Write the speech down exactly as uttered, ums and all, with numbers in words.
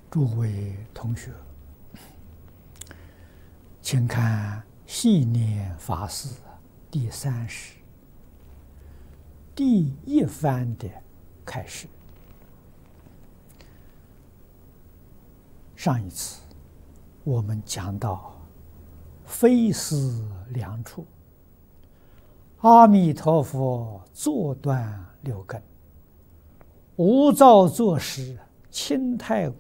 诸位同学，请看系念法事第三十第一番的开始。上一次我们讲到非思量处，阿弥陀佛坐断六根，无造作时，清太